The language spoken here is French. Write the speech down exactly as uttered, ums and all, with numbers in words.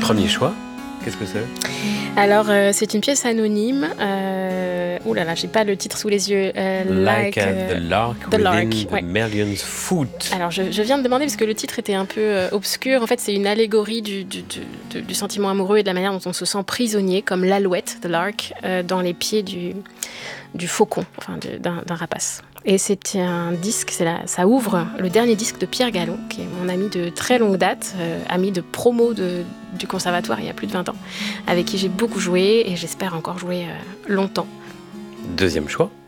Premier choix, qu'est-ce que c'est ? Alors, euh, c'est une pièce anonyme. Euh... Ouh là là, j'ai pas le titre sous les yeux. Euh, Like, like uh, the Lark the Within Lark, the ouais. Million's Foot. Alors, je, je viens de demander parce que le titre était un peu euh, obscur. En fait, c'est une allégorie du, du, du, du sentiment amoureux et de la manière dont on se sent prisonnier, comme l'alouette, the lark, euh, dans les pieds du, du faucon, enfin de, d'un, d'un rapace. Et c'est un disque, c'est la, ça ouvre le dernier disque de Pierre Gallon, qui est mon ami de très longue date, euh, ami de promo de, du conservatoire il y a plus de vingt ans, avec qui j'ai beaucoup joué et j'espère encore jouer euh, longtemps. Deuxième choix.